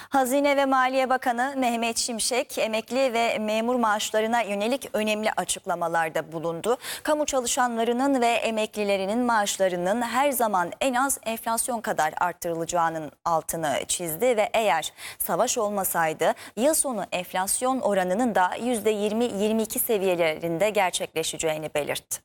Hazine ve Maliye Bakanı Mehmet Şimşek, emekli ve memur maaşlarına yönelik önemli açıklamalarda bulundu. Kamu çalışanlarının ve emeklilerinin maaşlarının her zaman en az enflasyon kadar arttırılacağının altını çizdi ve eğer savaş olmasaydı yıl sonu enflasyon oranının da %20-22 seviyelerinde gerçekleşeceğini belirtti.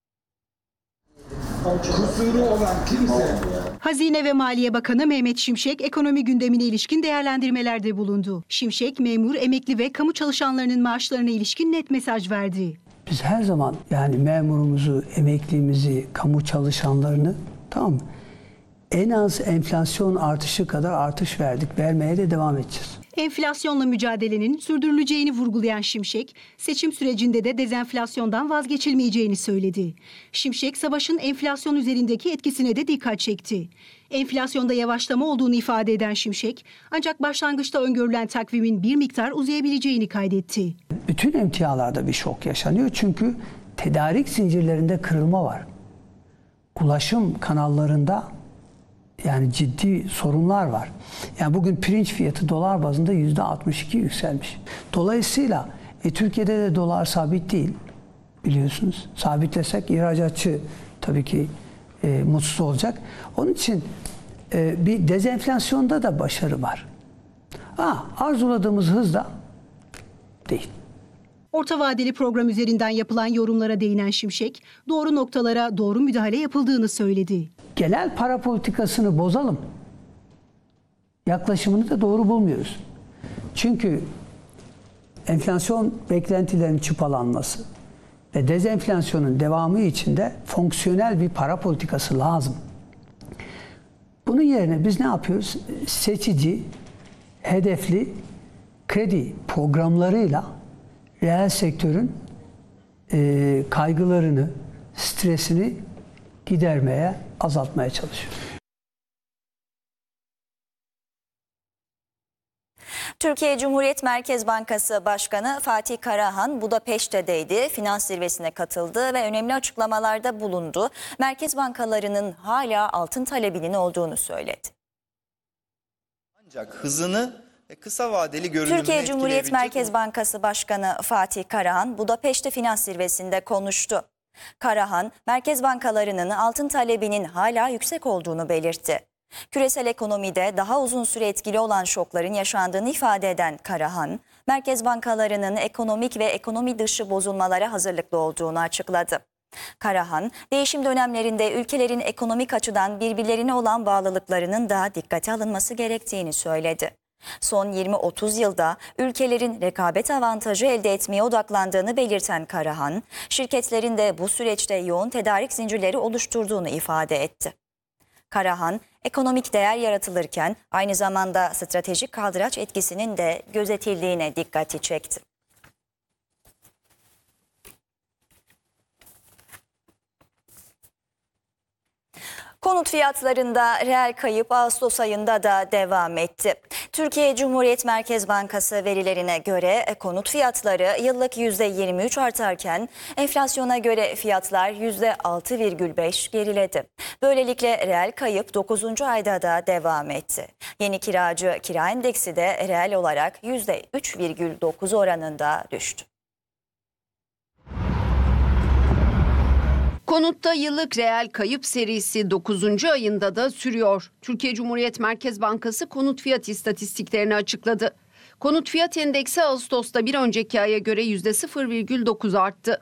Kusuru olan kimse. Hazine ve Maliye Bakanı Mehmet Şimşek ekonomi gündemine ilişkin değerlendirmelerde bulundu. Şimşek, memur, emekli ve kamu çalışanlarının maaşlarına ilişkin net mesaj verdi. Biz her zaman yani memurumuzu, emeklimizi, kamu çalışanlarını en az enflasyon artışı kadar artış verdik. Vermeye de devam edeceğiz. Enflasyonla mücadelenin sürdürüleceğini vurgulayan Şimşek, seçim sürecinde de dezenflasyondan vazgeçilmeyeceğini söyledi. Şimşek, savaşın enflasyon üzerindeki etkisine de dikkat çekti. Enflasyonda yavaşlama olduğunu ifade eden Şimşek, ancak başlangıçta öngörülen takvimin bir miktar uzayabileceğini kaydetti. Bütün emtialarda bir şok yaşanıyor çünkü tedarik zincirlerinde kırılma var. Ulaşım kanallarında yani ciddi sorunlar var. Yani bugün pirinç fiyatı dolar bazında %62 yükselmiş. Dolayısıyla Türkiye'de de dolar sabit değil biliyorsunuz. Sabitlesek ihracatçı tabii ki mutsuz olacak. Onun için bir dezenflasyonda da başarı var. Arzuladığımız hızda değil. Orta vadeli program üzerinden yapılan yorumlara değinen Şimşek, doğru noktalara doğru müdahale yapıldığını söyledi. Genel para politikasını bozalım. Yaklaşımını da doğru bulmuyoruz. Çünkü enflasyon beklentilerinin çıpalanması ve dezenflasyonun devamı için de fonksiyonel bir para politikası lazım. Bunun yerine biz ne yapıyoruz? Seçici, hedefli kredi programlarıyla reel sektörün kaygılarını, stresini gidermeye, azaltmaya çalışıyoruz. Türkiye Cumhuriyet Merkez Bankası Başkanı Fatih Karahan Budapeşte'deydi. Finans zirvesine katıldı ve önemli açıklamalarda bulundu. Merkez bankalarının hala altın talebinin olduğunu söyledi. Ancak hızını ve kısa vadeli görünümünü Türkiye Cumhuriyet Merkez Bankası Başkanı Fatih Karahan Budapeşte Finans Zirvesi'nde konuştu. Karahan, merkez bankalarının altın talebinin hala yüksek olduğunu belirtti. Küresel ekonomide daha uzun süre etkili olan şokların yaşandığını ifade eden Karahan, merkez bankalarının ekonomik ve ekonomi dışı bozulmalara hazırlıklı olduğunu açıkladı. Karahan, değişim dönemlerinde ülkelerin ekonomik açıdan birbirlerine olan bağlılıklarının da dikkate alınması gerektiğini söyledi. Son 20-30 yılda ülkelerin rekabet avantajı elde etmeye odaklandığını belirten Karahan, şirketlerin de bu süreçte yoğun tedarik zincirleri oluşturduğunu ifade etti. Karahan, ekonomik değer yaratılırken aynı zamanda stratejik kaldıraç etkisinin de gözetildiğine dikkati çekti. Konut fiyatlarında reel kayıp Ağustos ayında da devam etti. Türkiye Cumhuriyet Merkez Bankası verilerine göre konut fiyatları yıllık %23 artarken enflasyona göre fiyatlar %6,5 geriledi. Böylelikle reel kayıp 9. ayda da devam etti. Yeni kiracı kira endeksi de reel olarak %3,9 oranında düştü. Konutta yıllık reel kayıp serisi 9. ayında da sürüyor. Türkiye Cumhuriyet Merkez Bankası konut fiyat istatistiklerini açıkladı. Konut fiyat endeksi Ağustos'ta bir önceki aya göre %0,9 arttı.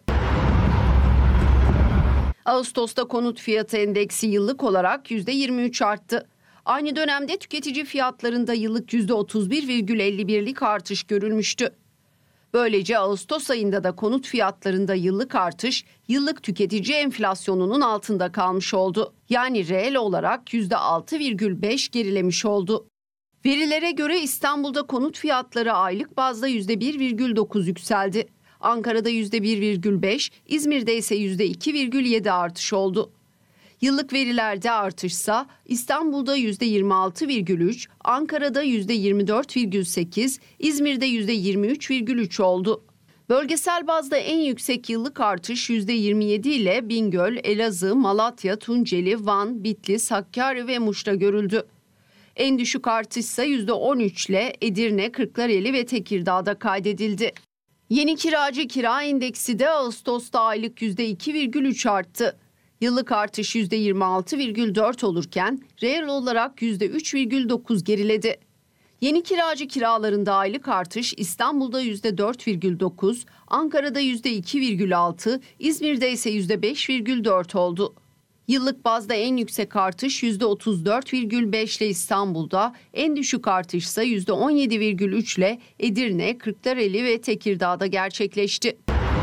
Ağustos'ta konut fiyatı endeksi yıllık olarak %23 arttı. Aynı dönemde tüketici fiyatlarında yıllık %31,51'lik artış görülmüştü. Böylece Ağustos ayında da konut fiyatlarında yıllık artış, yıllık tüketici enflasyonunun altında kalmış oldu. Yani reel olarak %6,5 gerilemiş oldu. Verilere göre İstanbul'da konut fiyatları aylık bazda %1,9 yükseldi. Ankara'da %1,5, İzmir'de ise %2,7 artış oldu. Yıllık verilerde artışsa İstanbul'da %26,3, Ankara'da %24,8, İzmir'de %23,3 oldu. Bölgesel bazda en yüksek yıllık artış %27 ile Bingöl, Elazığ, Malatya, Tunceli, Van, Bitlis, Hakkari ve Muş'ta görüldü. En düşük artış ise %13 ile Edirne, Kırklareli ve Tekirdağ'da kaydedildi. Yeni kiracı kira endeksi de Ağustos'ta aylık %2,3 arttı. Yıllık artış %26,4 olurken reel olarak %3,9 geriledi. Yeni kiracı kiralarında aylık artış İstanbul'da %4,9, Ankara'da %2,6, İzmir'de ise %5,4 oldu. Yıllık bazda en yüksek artış %34,5 ile İstanbul'da, en düşük artış ise %17,3 ile Edirne, Kırklareli ve Tekirdağ'da gerçekleşti.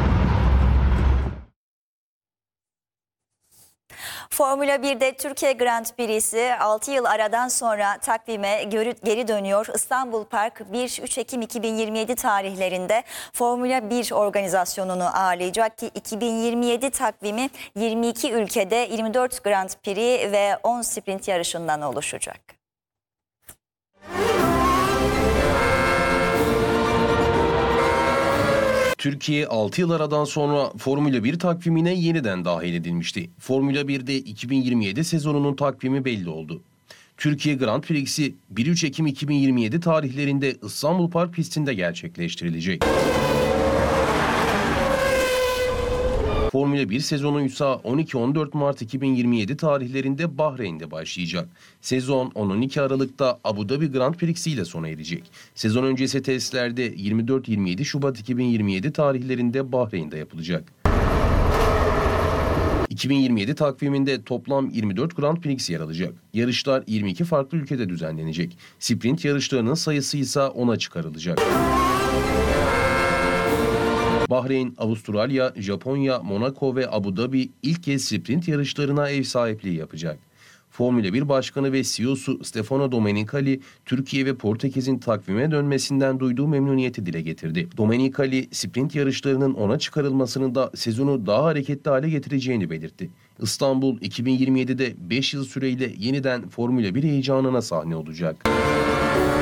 Formula 1'de Türkiye Grand Prix'si 6 yıl aradan sonra takvime geri dönüyor. İstanbul Park 1-3 Ekim 2027 tarihlerinde Formula 1 organizasyonunu ağırlayacak ki 2027 takvimi 22 ülkede 24 Grand Prix ve 10 sprint yarışından oluşacak. Türkiye 6 yıl aradan sonra Formula 1 takvimine yeniden dahil edilmişti. Formula 1'de 2027 sezonunun takvimi belli oldu. Türkiye Grand Prix'si 1-3 Ekim 2027 tarihlerinde İstanbul Park pistinde gerçekleştirilecek. Formula 1 sezonu ise 12-14 Mart 2027 tarihlerinde Bahreyn'de başlayacak. Sezon 10-12 Aralık'ta Abu Dhabi Grand Prix'si ile sona erecek. Sezon öncesi testlerde 24-27 Şubat 2027 tarihlerinde Bahreyn'de yapılacak. 2027 takviminde toplam 24 Grand Prix yer alacak. Yarışlar 22 farklı ülkede düzenlenecek. Sprint yarışlarının sayısı ise 10'a çıkarılacak. Bahreyn, Avustralya, Japonya, Monaco ve Abu Dhabi ilk kez sprint yarışlarına ev sahipliği yapacak. Formula 1 Başkanı ve CEO'su Stefano Domenicali, Türkiye ve Portekiz'in takvime dönmesinden duyduğu memnuniyeti dile getirdi. Domenicali, sprint yarışlarının 10'a çıkarılmasının da sezonu daha hareketli hale getireceğini belirtti. İstanbul 2027'de 5 yıl süreyle yeniden Formula 1 heyecanına sahne olacak.